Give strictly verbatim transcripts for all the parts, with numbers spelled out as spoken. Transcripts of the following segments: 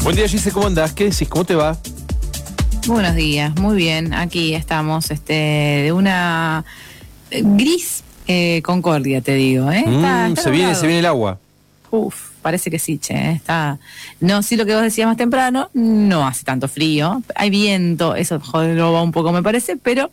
Buen día, Gise, ¿cómo andás? ¿Qué decís? ¿Cómo te va? Buenos días, muy bien. Aquí estamos este, de una gris eh, Concordia, te digo. ¿eh? Está, Mm, está se viene, nublado. se viene el agua. Uf, parece que sí, che. Está. No, sí, lo que vos decías más temprano, no hace tanto frío. Hay viento, eso joderlo un poco, me parece, pero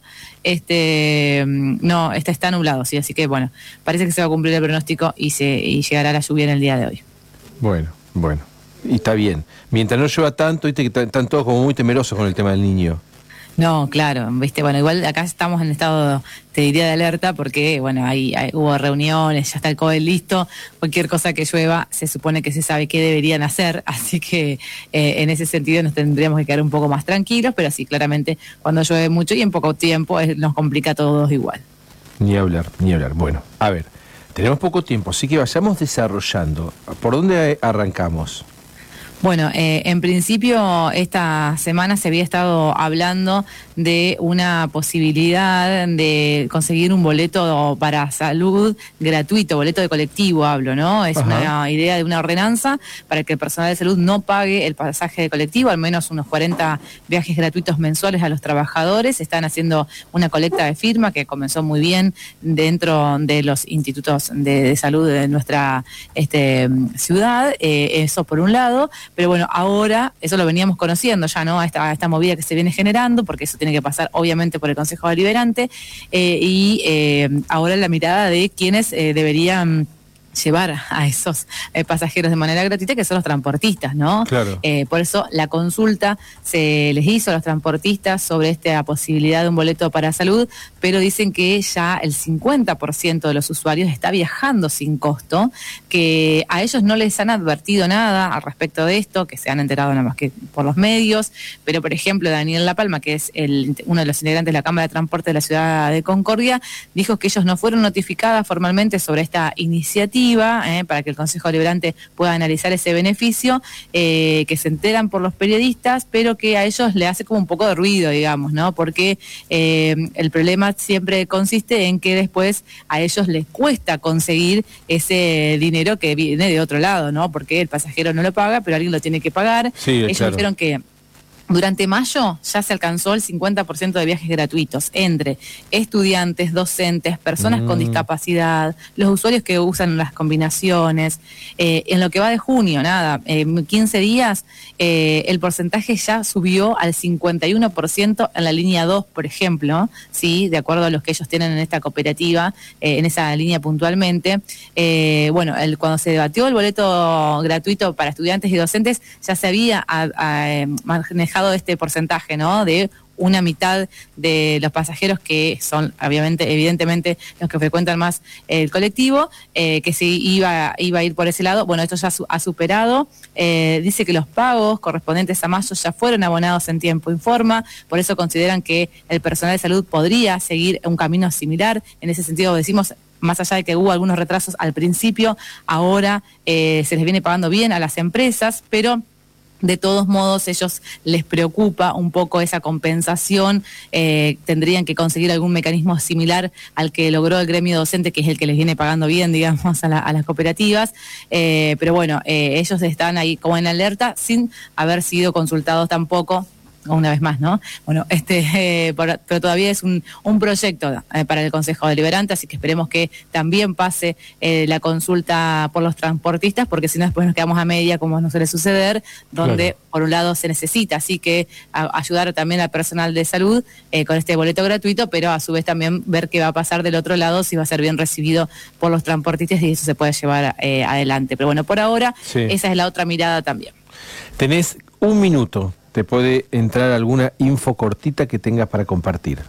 este no, está, está nublado, sí. Así que bueno, parece que se va a cumplir el pronóstico y se y llegará la lluvia en el día de hoy. Bueno, bueno. Y está bien. Mientras no llueva tanto, viste que están todos como muy temerosos con el tema del niño. No, claro, viste, bueno, igual acá estamos en estado, te diría, de alerta porque, bueno, hay, hay hubo reuniones, ya está el C O E listo, cualquier cosa que llueva se supone que se sabe qué deberían hacer, así que eh, en ese sentido nos tendríamos que quedar un poco más tranquilos, pero sí, claramente cuando llueve mucho y en poco tiempo es, nos complica a todos igual. Ni hablar, ni hablar. Bueno, a ver, tenemos poco tiempo, así que vayamos desarrollando. ¿Por dónde arrancamos? Bueno, eh, en principio esta semana se había estado hablando de una posibilidad de conseguir un boleto para salud gratuito, boleto de colectivo hablo, ¿no? Es Ajá. una idea de una ordenanza para que el personal de salud no pague el pasaje de colectivo, al menos unos cuarenta viajes gratuitos mensuales a los trabajadores. Están haciendo una colecta de firma que comenzó muy bien dentro de los institutos de, de salud de nuestra este, ciudad, eh, eso por un lado. Pero bueno, ahora, eso lo veníamos conociendo ya, ¿no? Esta, esta movida que se viene generando, porque eso tiene que pasar obviamente por el Consejo Deliberante, eh, y eh, ahora la mirada de quienes eh, deberían llevar a esos eh, pasajeros de manera gratuita, que son los transportistas, ¿no? Claro. Eh, por eso la consulta se les hizo a los transportistas sobre esta posibilidad de un boleto para salud, pero dicen que ya el cincuenta por ciento de los usuarios está viajando sin costo, que a ellos no les han advertido nada al respecto de esto, que se han enterado nada más que por los medios, pero por ejemplo Daniel La Palma, que es el, uno de los integrantes de la Cámara de Transporte de la ciudad de Concordia, dijo que ellos no fueron notificadas formalmente sobre esta iniciativa, Eh, para que el Consejo Deliberante pueda analizar ese beneficio, eh, que se enteran por los periodistas, pero que a ellos le hace como un poco de ruido, digamos, ¿no? Porque eh, el problema siempre consiste en que después a ellos les cuesta conseguir ese dinero que viene de otro lado, ¿no? Porque el pasajero no lo paga, pero alguien lo tiene que pagar. Sí, ellos claro. dijeron que durante mayo ya se alcanzó el cincuenta por ciento de viajes gratuitos entre estudiantes, docentes, personas mm. con discapacidad, los usuarios que usan las combinaciones. Eh, en lo que va de junio, nada, eh, quince días, eh, el porcentaje ya subió al cincuenta y uno por ciento en la línea dos, por ejemplo, ¿sí? De acuerdo a los que ellos tienen en esta cooperativa, eh, en esa línea puntualmente. Eh, bueno, el, cuando se debatió el boleto gratuito para estudiantes y docentes, ya se había a, a, manejado este porcentaje, ¿no? De una mitad de los pasajeros que son, obviamente, evidentemente, los que frecuentan más el colectivo, eh, que sí iba, iba a ir por ese lado. Bueno, esto ya su, ha superado. Eh, dice que los pagos correspondientes a mayo ya fueron abonados en tiempo, informa. Por eso consideran que el personal de salud podría seguir un camino similar. En ese sentido, decimos, más allá de que hubo algunos retrasos al principio, ahora eh, se les viene pagando bien a las empresas, pero de todos modos, ellos les preocupa un poco esa compensación, eh, tendrían que conseguir algún mecanismo similar al que logró el gremio docente, que es el que les viene pagando bien, digamos, a, la, a las cooperativas, eh, pero bueno, eh, ellos están ahí como en alerta sin haber sido consultados tampoco. Una vez más, ¿no? Bueno, este, eh, por, pero todavía es un, un proyecto eh, para el Consejo Deliberante, así que esperemos que también pase eh, la consulta por los transportistas, porque si no después nos quedamos a media, como nos suele suceder, donde claro. por un lado se necesita, así que a, ayudar también al personal de salud eh, con este boleto gratuito, pero a su vez también ver qué va a pasar del otro lado, si va a ser bien recibido por los transportistas y eso se puede llevar eh, adelante. Pero bueno, por ahora, sí. esa es la otra mirada también. Tenés un minuto. ¿Te puede entrar alguna info cortita que tengas para compartir?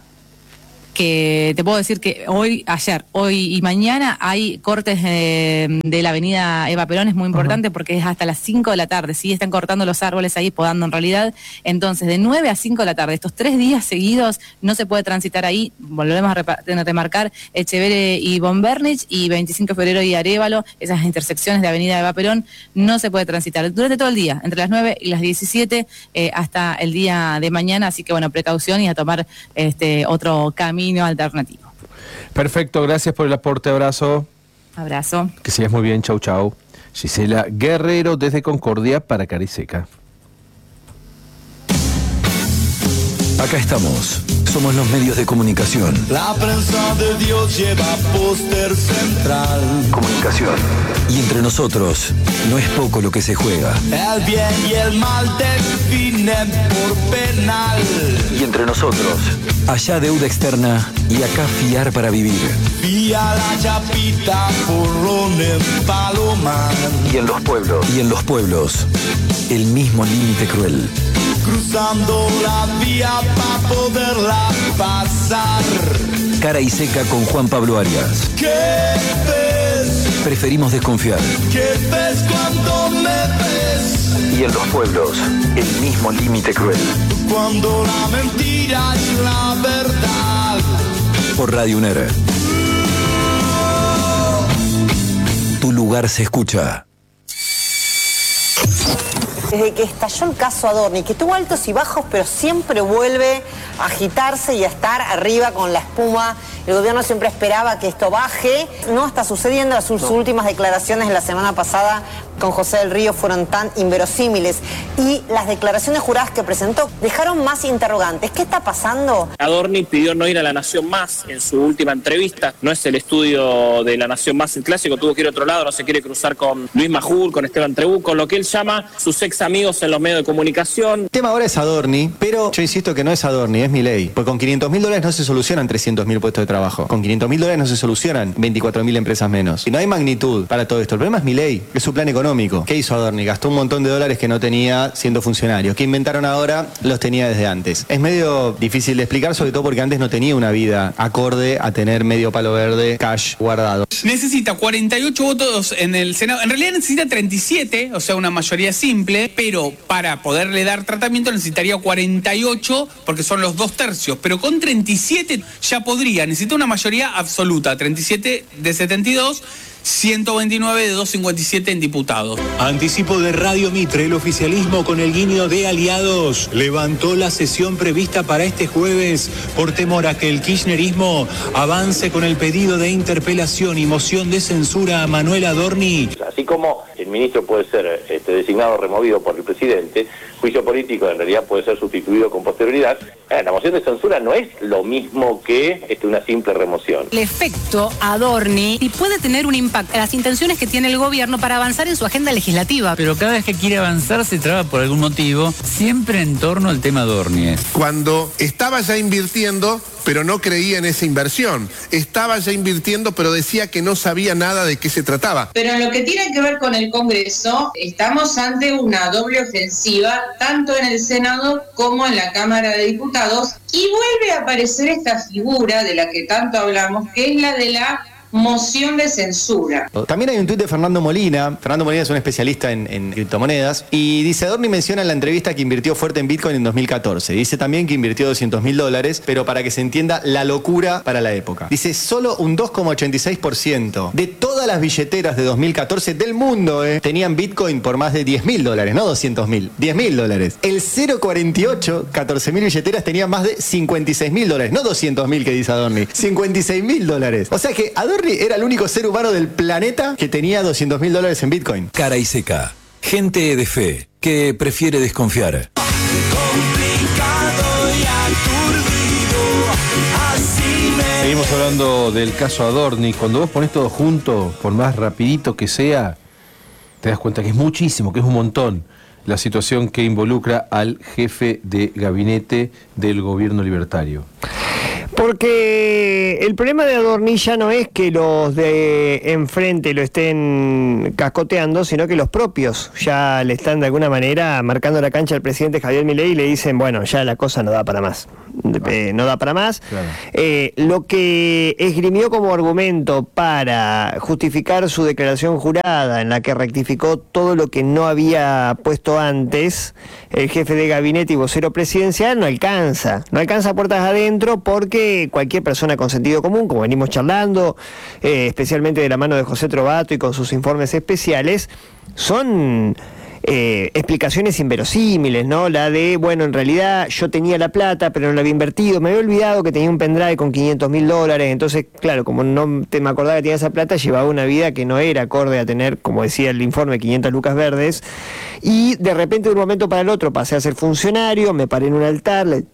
Que te puedo decir que hoy, ayer, hoy y mañana hay cortes eh, de la avenida Eva Perón, es muy importante uh-huh. porque es hasta las cinco de la tarde, ¿sí? Están cortando los árboles ahí, podando en realidad, entonces de nueve a cinco de la tarde, estos tres días seguidos no se puede transitar ahí, volvemos a repa- remarcar Echeverre y Bombernicz y veinticinco de febrero y Arévalo, esas intersecciones de avenida Eva Perón, no se puede transitar durante todo el día, entre las nueve y las diecisiete eh, hasta el día de mañana, así que bueno, precaución y a tomar este otro camino alternativo. Perfecto, gracias por el aporte, abrazo. Abrazo. Que sigas muy bien, chau chau. Gisela Guerrero desde Concordia para Cariseca. Acá estamos. Somos los medios de comunicación. La prensa de Dios lleva póster central. Comunicación. Y entre nosotros, no es poco lo que se juega. El bien y el mal definen por penal. Y entre nosotros, allá deuda externa y acá fiar para vivir. Vía la chapita, porrón en Palomar. Y en los pueblos. Y en los pueblos, el mismo límite cruel. Cruzando la vía para poderla pasar. Cara y seca con Juan Pablo Arias. ¿Qué ves? Preferimos desconfiar. ¿Qué ves cuando me ves? Y en los pueblos, el mismo límite cruel. Cuando la mentira es la verdad. Por Radio UNER. Tu lugar se escucha. Desde que estalló el caso Adorni, que tuvo altos y bajos, pero siempre vuelve a agitarse y a estar arriba con la espuma. El gobierno siempre esperaba que esto baje. No está sucediendo. Sus no. últimas declaraciones la semana pasada con José del Río fueron tan inverosímiles. Y las declaraciones juradas que presentó dejaron más interrogantes. ¿Qué está pasando? Adorni pidió no ir a La Nación Más en su última entrevista. No es el estudio de La Nación Más el clásico, tuvo que ir a otro lado, no se quiere cruzar con Luis Majul, con Esteban Trebuch, con lo que él llama sus ex amigos en los medios de comunicación. El tema ahora es Adorni, pero yo insisto que no es Adorni, es Milei. Porque con quinientos mil dólares no se solucionan trescientos mil puestos de trabajo. Con quinientos mil dólares no se solucionan veinticuatro mil empresas menos. Y no hay magnitud para todo esto. El problema es Milei, es su plan económico. ¿Qué hizo Adorni? Gastó un montón de dólares que no tenía siendo funcionario. ¿Qué inventaron ahora? Los tenía desde antes. Es medio difícil de explicar, sobre todo porque antes no tenía una vida acorde a tener medio palo verde, cash guardado. Necesita cuarenta y ocho votos en el Senado. En realidad necesita treinta y siete, o sea, una mayoría simple, pero para poderle dar tratamiento necesitaría cuarenta y ocho, porque son los dos tercios. Pero con treinta y siete ya podría. Necesita una mayoría absoluta. treinta y siete de setenta y dos. ciento veintinueve de doscientos cincuenta y siete en diputados. Anticipo de Radio Mitre. El oficialismo con el guiño de aliados levantó la sesión prevista para este jueves por temor a que el kirchnerismo avance con el pedido de interpelación y moción de censura a Manuel Adorni. Así como el ministro puede ser este, designado o removido por el presidente, juicio político en realidad puede ser sustituido con posterioridad. Eh, la moción de censura no es lo mismo que este, una simple remoción. El efecto Adorni y puede tener un impacto en las intenciones que tiene el gobierno para avanzar en su agenda legislativa. Pero cada vez que quiere avanzar se traba por algún motivo, siempre en torno al tema Adorni. Cuando estaba ya invirtiendo, pero no creía en esa inversión. Estaba ya invirtiendo, pero decía que no sabía nada de qué se trataba. Pero en lo que tiene que ver con el Congreso, estamos ante una doble ofensiva, tanto en el Senado como en la Cámara de Diputados, y vuelve a aparecer esta figura de la que tanto hablamos, que es la de la moción de censura. También hay un tuit de Fernando Molina. Fernando Molina es un especialista en, en criptomonedas. Y dice, Adorni menciona en la entrevista que invirtió fuerte en Bitcoin en dos mil catorce. Dice también que invirtió doscientos mil dólares, pero para que se entienda la locura para la época. Dice, solo un dos coma ochenta y seis por ciento de todas las billeteras de dos mil catorce del mundo eh, tenían Bitcoin por más de diez mil dólares, no doscientos mil, diez mil dólares. El cero coma cuarenta y ocho, catorce mil billeteras tenían más de cincuenta y seis mil dólares, no doscientos mil que dice Adorni, cincuenta y seis mil dólares. O sea que Adorni era el único ser humano del planeta que tenía doscientos mil dólares en Bitcoin. Cara y seca. Gente de fe que prefiere desconfiar. Seguimos hablando del caso Adorni. Cuando vos pones todo junto, por más rapidito que sea, te das cuenta que es muchísimo, que es un montón la situación que involucra al jefe de gabinete del gobierno libertario. Porque el problema de Adorni ya no es que los de enfrente lo estén cascoteando, sino que los propios ya le están de alguna manera marcando la cancha al presidente Javier Milei y le dicen, bueno, ya la cosa no da para más. Eh, no da para más. Claro. Eh, lo que esgrimió como argumento para justificar su declaración jurada, en la que rectificó todo lo que no había puesto antes el jefe de gabinete y vocero presidencial, no alcanza. No alcanza puertas adentro porque cualquier persona con sentido común, como venimos charlando, eh, especialmente de la mano de José Trovato y con sus informes especiales, son eh, explicaciones inverosímiles, ¿no? La de, bueno, en realidad yo tenía la plata, pero no la había invertido, me había olvidado que tenía un pendrive con quinientos mil dólares, entonces, claro, como no te me acordaba que tenía esa plata, llevaba una vida que no era acorde a tener, como decía el informe, quinientas lucas verdes, y de repente de un momento para el otro pasé a ser funcionario, me paré en un altar, le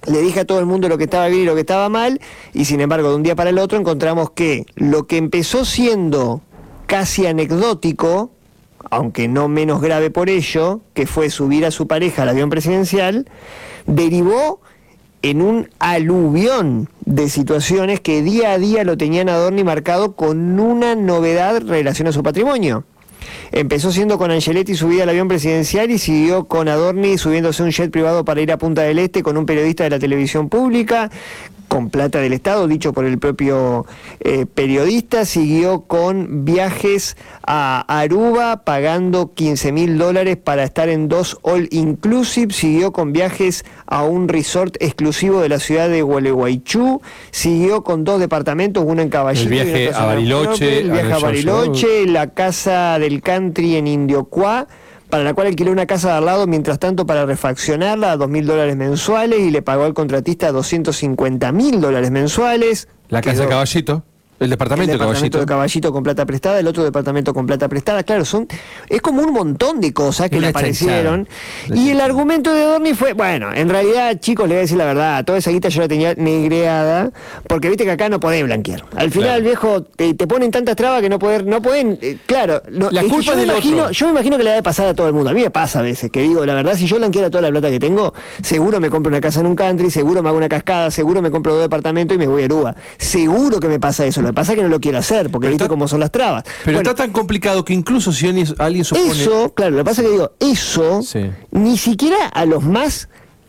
le dije a todo el mundo lo que estaba bien y lo que estaba mal, y sin embargo de un día para el otro encontramos que lo que empezó siendo casi anecdótico, aunque no menos grave por ello, que fue subir a su pareja al avión presidencial, derivó en un aluvión de situaciones que día a día lo tenían a Adorni marcado con una novedad en relación a su patrimonio. Empezó siendo con Angeletti subida al avión presidencial y siguió con Adorni subiéndose a un jet privado para ir a Punta del Este con un periodista de la televisión pública, con plata del Estado, dicho por el propio eh, periodista. Siguió con viajes a Aruba, pagando quince mil dólares para estar en dos all inclusive. Siguió con viajes a un resort exclusivo de la ciudad de Gualeguaychú. Siguió con dos departamentos, uno en Caballito. El viaje a Bariloche. El viaje a Bariloche, la casa del country en Indiocuá, para la cual alquiló una casa de al lado, mientras tanto para refaccionarla a dos mil dólares mensuales, y le pagó al contratista doscientos cincuenta mil dólares mensuales. La casa de Caballito. El departamento, el departamento de Caballito con plata prestada, el otro departamento con plata prestada. Claro, son es como un montón de cosas que le aparecieron. Y el argumento de Adorni fue, bueno, en realidad, chicos, le voy a decir la verdad, toda esa guita yo la tenía negreada, porque viste que acá no podés blanquear. Al final, claro, viejo, te, te ponen tantas trabas que no poder, no pueden, eh, claro, no, la es culpa que yo es me del imagino, otro. yo me imagino que le debe pasar a todo el mundo. A mí me pasa a veces, que digo, la verdad, si yo blanqueara toda la plata que tengo, seguro me compro una casa en un country, seguro me hago una cascada, seguro me compro dos departamentos y me voy a Aruba. Seguro que me pasa eso. Lo que pasa es que no lo quiero hacer, porque pero viste está, cómo son las trabas. Pero bueno, está tan complicado que incluso si alguien supone... Eso, claro, lo que pasa es que digo, eso, sí, ni siquiera a los más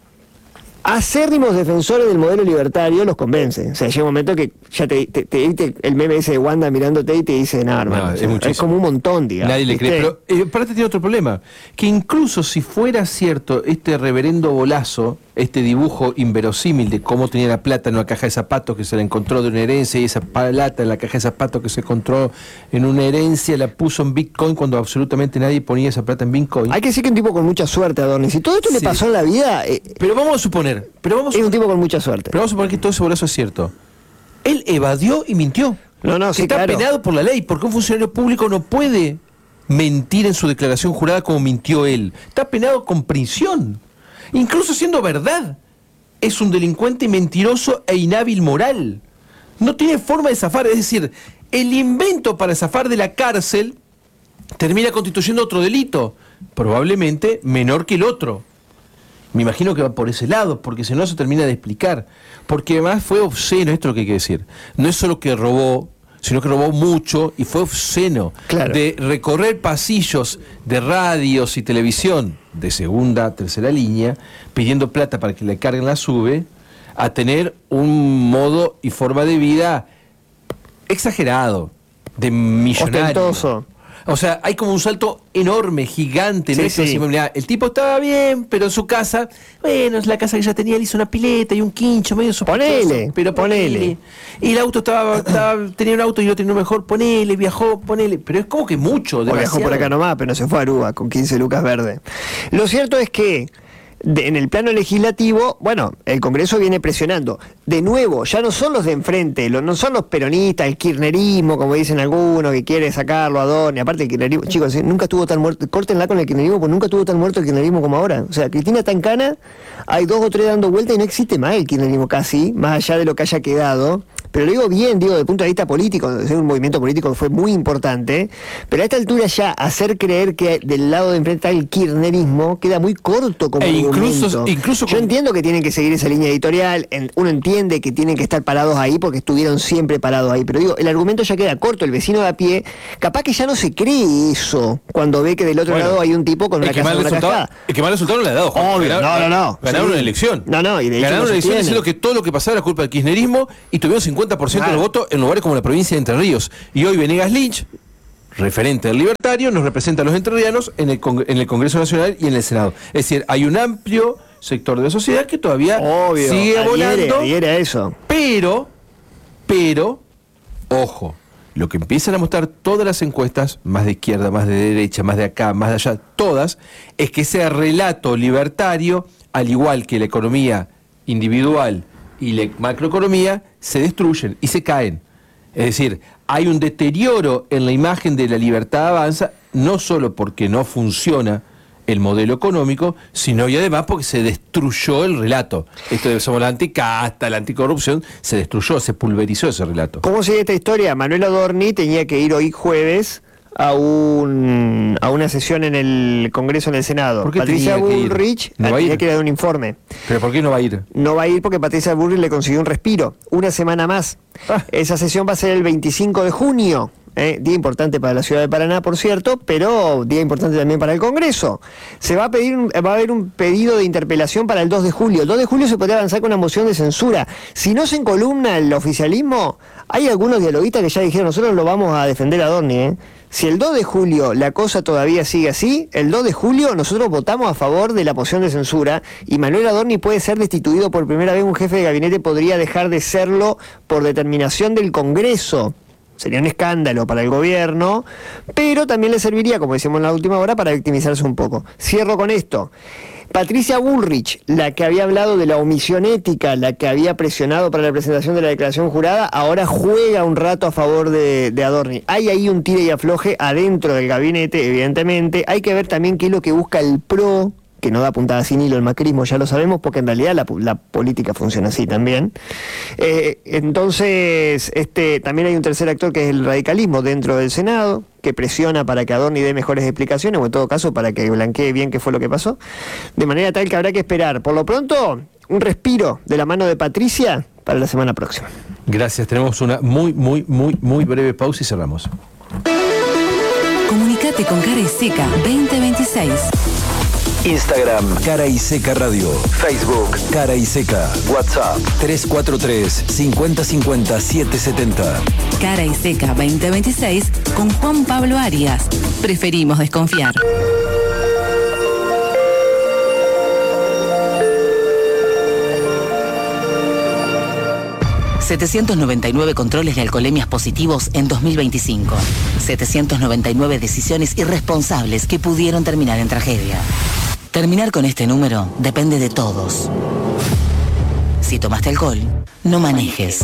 acérrimos defensores del modelo libertario los convence. O sea, llega un momento que ya te, te, te, te el meme ese de Wanda mirándote y te dice, no, hermano, no, es, es, es como un montón, digamos. Nadie le cree. Pero eh, aparte tiene otro problema, que incluso si fuera cierto este reverendo bolazo, este dibujo inverosímil de cómo tenía la plata en una caja de zapatos que se la encontró de una herencia, y esa plata en la caja de zapatos que se encontró en una herencia la puso en Bitcoin cuando absolutamente nadie ponía esa plata en Bitcoin. Hay que decir que un tipo con mucha suerte, Adorni. Si todo esto sí le pasó en la vida... Eh, pero vamos a suponer... Pero vamos es un tipo con mucha suerte. Pero vamos a suponer que todo ese bolazo es cierto. Él evadió y mintió. No, no, sí, está claro. penado por la ley, porque un funcionario público no puede mentir en su declaración jurada como mintió él. Está penado con prisión. Incluso siendo verdad, es un delincuente mentiroso e inhábil moral. No tiene forma de zafar. Es decir, el invento para zafar de la cárcel termina constituyendo otro delito, probablemente menor que el otro. Me imagino que va por ese lado, porque si no se termina de explicar. Porque además fue obsceno, esto es lo que hay que decir. No es solo que robó, sino que robó mucho y fue obsceno. Claro. De recorrer pasillos de radios y televisión de segunda, tercera línea, pidiendo plata para que le carguen la sube, a tener un modo y forma de vida exagerado, de millonario. Ostentoso. O sea, hay como un salto enorme, gigante. Sí, ¿no? sí. Decimos, mirá, el tipo estaba bien, pero en su casa, bueno, es la casa que ya tenía, le hizo una pileta y un quincho medio sospechoso. Ponele, pero ponele. ponele. Y el auto estaba, estaba, tenía un auto y lo tenía mejor, ponele, viajó, ponele. Pero es como que mucho, demasiado. Viajó por acá nomás, pero no se fue a Aruba con quince lucas verdes. Lo cierto es que De, en el plano legislativo, bueno, el Congreso viene presionando. De nuevo, ya no son los de enfrente, lo, no son los peronistas, el kirchnerismo, como dicen algunos, que quiere sacarlo a Adorni. Aparte, el kirchnerismo, chicos, nunca estuvo tan muerto, córtenla con el kirchnerismo, porque nunca estuvo tan muerto el kirchnerismo como ahora. O sea, Cristina Tancana, hay dos o tres dando vuelta y no existe más el kirchnerismo casi, más allá de lo que haya quedado. Pero lo digo bien, digo, desde el punto de vista político, es un movimiento político que fue muy importante, pero a esta altura ya hacer creer que del lado de enfrente está el kirchnerismo queda muy corto como e incluso, argumento. incluso Yo con... entiendo que tienen que seguir esa línea editorial, en, uno entiende que tienen que estar parados ahí porque estuvieron siempre parados ahí, pero digo, el argumento ya queda corto, el vecino de a pie, capaz que ya no se cree eso cuando ve que del otro bueno, lado hay un tipo con una casa de una cascada. El que más resultado no le ha dado, Juan. Obvio, no, no, no. Ganaron sí. una elección. No, no, y de hecho Ganaron no una elección tiene. diciendo que todo lo que pasaba era culpa del kirchnerismo y tuvieron cincuenta por ciento claro. del voto en lugares como la provincia de Entre Ríos. Y hoy Venegas Lynch, referente del libertario, nos representa a los entrerrianos en el, Cong- en el Congreso Nacional y en el Senado. Es decir, hay un amplio sector de la sociedad que todavía Obvio, sigue adhiere, volando. adhiere a eso. Pero, pero, ojo, lo que empiezan a mostrar todas las encuestas, más de izquierda, más de derecha, más de acá, más de allá, todas, es que ese relato libertario, al igual que la economía individual y la macroeconomía, se destruyen y se caen. Es decir, hay un deterioro en la imagen de la libertad avanza, no solo porque no funciona el modelo económico, sino y además porque se destruyó el relato. Esto de somos la anticasta, la anticorrupción, se destruyó, se pulverizó ese relato. ¿Cómo sigue esta historia? Manuel Adorni tenía que ir hoy jueves a un a una sesión en el Congreso, en el Senado. ¿Por qué Patricia tenía que ir? Bullrich ¿No va a tenía ir? que dar un informe. ¿Pero por qué no va a ir? No va a ir porque Patricia Bullrich le consiguió un respiro, una semana más. Ah. Esa sesión va a ser el veinticinco de junio. Eh, día importante para la ciudad de Paraná, por cierto, pero día importante también para el Congreso. Se va a pedir, un- va a haber un pedido de interpelación para el dos de julio. El dos de julio se podría avanzar con una moción de censura. Si no se encolumna el oficialismo, hay algunos dialoguistas que ya dijeron, nosotros lo vamos a defender a Adorni, ¿eh? Si el dos de julio la cosa todavía sigue así, el dos de julio nosotros votamos a favor de la moción de censura y Manuel Adorni puede ser destituido por primera vez. Un jefe de gabinete podría dejar de serlo por determinación del Congreso. Sería un escándalo para el gobierno, pero también le serviría, como decimos en la última hora, para victimizarse un poco. Cierro con esto. Patricia Bullrich, la que había hablado de la omisión ética, la que había presionado para la presentación de la declaración jurada, ahora juega un rato a favor de, de Adorni. Hay ahí un tire y afloje adentro del gabinete, evidentemente. Hay que ver también qué es lo que busca el PRO, que no da puntada sin hilo el macrismo, ya lo sabemos, porque en realidad la, la política funciona así también. Eh, entonces, este, también hay un tercer actor que es el radicalismo dentro del Senado, que presiona para que Adorni dé mejores explicaciones, o en todo caso para que blanquee bien qué fue lo que pasó, de manera tal que habrá que esperar. Por lo pronto, un respiro de la mano de Patricia para la semana próxima. Gracias, tenemos una muy, muy, muy, muy breve pausa y cerramos. Comunicate con Cara y Seca veinte veintiséis. Instagram, Cara y Seca Radio. Facebook, Cara y Seca. WhatsApp, tres cuatro tres, cinco cero cinco cero, siete siete cero. Cara y Seca veinte veintiséis con Juan Pablo Arias. Preferimos desconfiar. setecientos noventa y nueve controles de alcoholemias positivos en dos mil veinticinco. setecientos noventa y nueve decisiones irresponsables que pudieron terminar en tragedia. Terminar con este número depende de todos. Si tomaste alcohol, no manejes.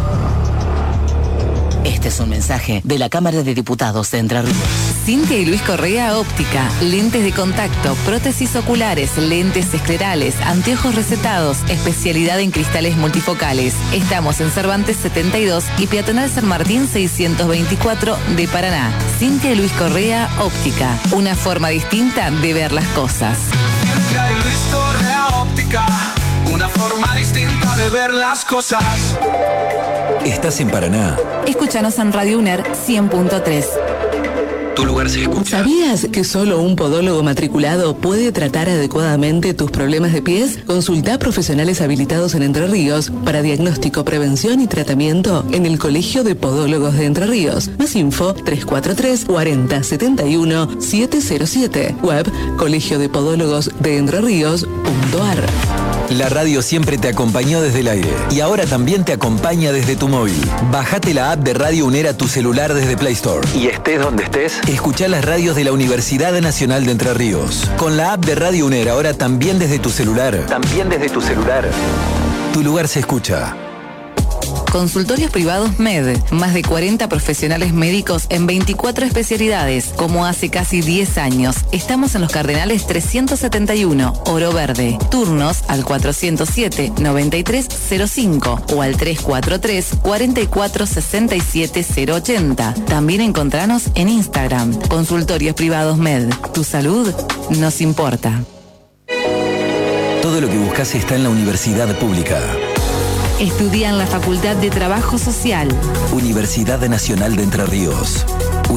Este es un mensaje de la Cámara de Diputados de Entre Ríos. Cintia y Luis Correa Óptica, lentes de contacto, prótesis oculares, lentes esclerales, anteojos recetados, especialidad en cristales multifocales. Estamos en Cervantes setenta y dos y Peatonal San Martín seiscientos veinticuatro de Paraná. Cintia y Luis Correa Óptica, una forma distinta de ver las cosas. Cintia y Luis Correa Óptica, una forma distinta de ver las cosas. Estás en Paraná. Escúchanos en Radio UNER cien punto tres. Tu lugar se escucha. ¿Sabías que solo un podólogo matriculado puede tratar adecuadamente tus problemas de pies? Consulta a profesionales habilitados en Entre Ríos para diagnóstico, prevención y tratamiento en el Colegio de Podólogos de Entre Ríos. Más info tres cuatro tres, cuarenta, setenta y uno, setecientos siete. Web colegio de podólogos de entre ríos punto ar. La radio siempre te acompañó desde el aire y ahora también te acompaña desde tu móvil. Bájate la app de Radio UNER a tu celular desde Play Store. Y estés donde estés, escuchá las radios de la Universidad Nacional de Entre Ríos. Con la app de Radio UNER ahora también desde tu celular. También desde tu celular. Tu lugar se escucha. Consultorios privados Med, más de cuarenta profesionales médicos en veinticuatro especialidades, como hace casi diez años. Estamos en los Cardenales trescientos setenta y uno, Oro Verde. Turnos al cuatrocientos siete, noventa y tres cero cinco o al tres cuatro tres, cuarenta y cuatro, sesenta y siete cero ochenta. También encontranos en Instagram. Consultorios privados Med. Tu salud nos importa. Todo lo que buscas está en la universidad pública. Estudia en la Facultad de Trabajo Social. Universidad Nacional de Entre Ríos.